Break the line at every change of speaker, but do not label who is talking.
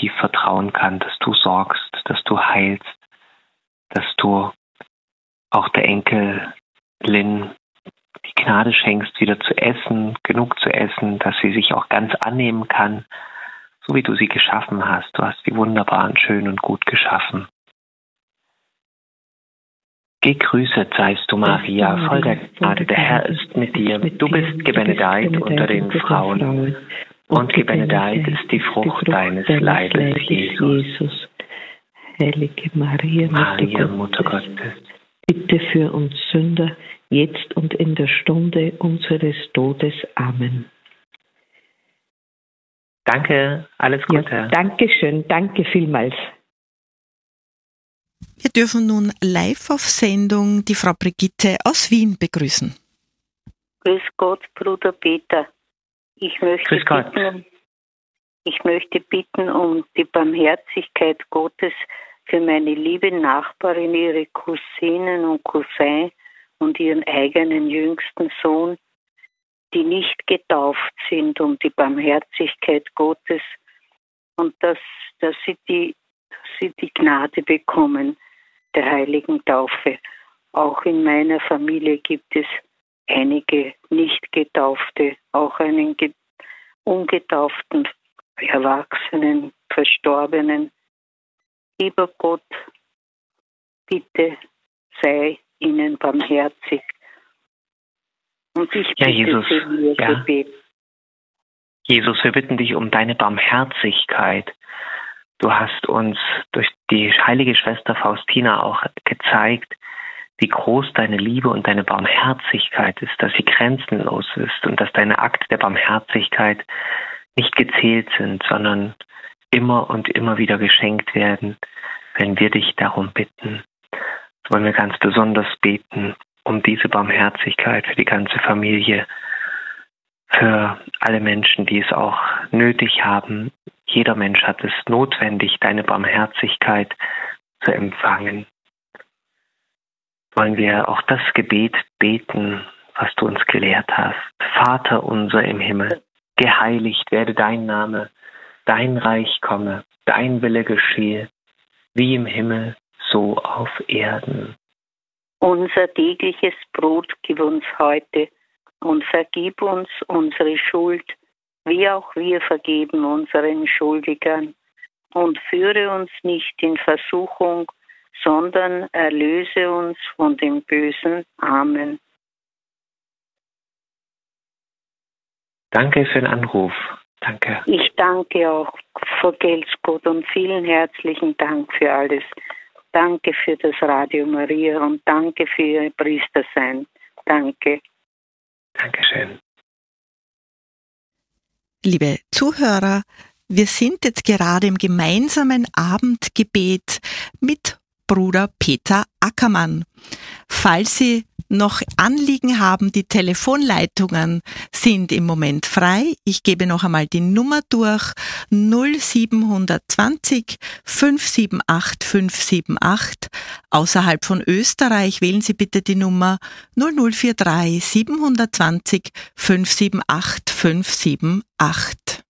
tief vertrauen kann, dass du sorgst, dass du heilst, dass du auch der Enkelin die Gnade schenkst, wieder zu essen, genug zu essen, dass sie sich auch ganz annehmen kann, so wie du sie geschaffen hast. Du hast sie wunderbar und schön und gut geschaffen. Gegrüßet seist du, Maria, voll der Gnade, der Herr ist mit dir. Du bist gebenedeit unter den Frauen, und gebenedeit ist die Frucht deines Leibes, Jesus.
Heilige Maria,
Mutter Gottes,
bitte für uns Sünder, jetzt und in der Stunde unseres Todes. Amen.
Danke, alles Gute.
Ja, Dankeschön, danke vielmals.
Wir dürfen nun live auf Sendung die Frau Brigitte aus Wien begrüßen.
Grüß Gott, Bruder Peter. Ich möchte bitten um die Barmherzigkeit Gottes für meine liebe Nachbarin, ihre Cousinen und Cousin und ihren eigenen jüngsten Sohn, die nicht getauft sind, um die Barmherzigkeit Gottes und dass sie die Gnade bekommen der heiligen Taufe. Auch in meiner Familie gibt es einige Nicht-Getaufte, auch einen ungetauften Erwachsenen, Verstorbenen. Lieber Gott, bitte sei ihnen barmherzig. Und ich bitte
Jesus,
Gebet.
Jesus, wir bitten dich um deine Barmherzigkeit. Du hast uns durch die heilige Schwester Faustina auch gezeigt, wie groß deine Liebe und deine Barmherzigkeit ist, dass sie grenzenlos ist und dass deine Akte der Barmherzigkeit nicht gezählt sind, sondern immer und immer wieder geschenkt werden, wenn wir dich darum bitten. So wollen wir ganz besonders beten um diese Barmherzigkeit für die ganze Familie, für alle Menschen, die es auch nötig haben. Jeder Mensch hat es notwendig, deine Barmherzigkeit zu empfangen. Wollen wir auch das Gebet beten, was du uns gelehrt hast. Vater unser im Himmel, geheiligt werde dein Name, dein Reich komme, dein Wille geschehe, wie im Himmel, so auf Erden.
Unser tägliches Brot gib uns heute und vergib uns unsere Schuld, wie auch wir vergeben unseren Schuldigern. Und führe uns nicht in Versuchung, sondern erlöse uns von dem Bösen. Amen.
Danke für den Anruf. Danke.
Ich danke auch, vergelt's Gott, und vielen herzlichen Dank für alles. Danke für das Radio Maria und danke für Ihr Priestersein. Danke.
Dankeschön.
Liebe Zuhörer, wir sind jetzt gerade im gemeinsamen Abendgebet mit Bruder Peter Ackermann. Falls Sie noch Anliegen haben, die Telefonleitungen sind im Moment frei. Ich gebe noch einmal die Nummer durch: 0720 578 578. Außerhalb von Österreich wählen Sie bitte die Nummer 0043 720 578 578.